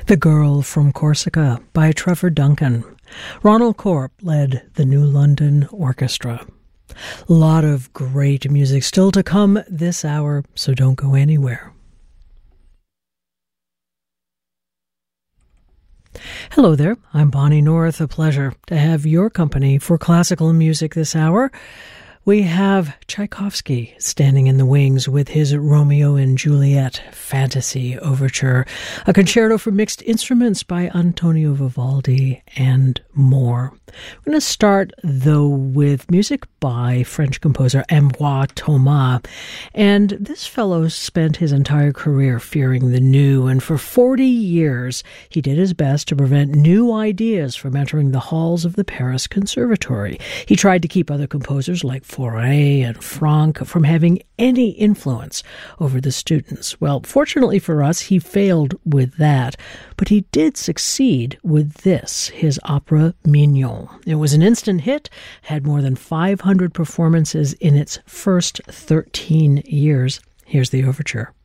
The Girl from Corsica by Trevor Duncan. Ronald Corp led the New London Orchestra. A lot of great music still to come this hour, so don't go anywhere. Hello there, I'm Bonnie North. A pleasure to have your company for classical music this hour. We have Tchaikovsky standing in the wings with his Romeo and Juliet Fantasy Overture, a concerto for mixed instruments by Antonio Vivaldi, and more. We're going to start, though, with music by French composer Ambroise Thomas. And this fellow spent his entire career fearing the new, and for 40 years he did his best to prevent new ideas from entering the halls of the Paris Conservatory. He tried to keep other composers like Fauré and Franck from having any influence over the students. Well, fortunately for us, he failed with that, but he did succeed with this, his opera Mignon. It was an instant hit, had more than 500 performances in its first 13 years. Here's the overture.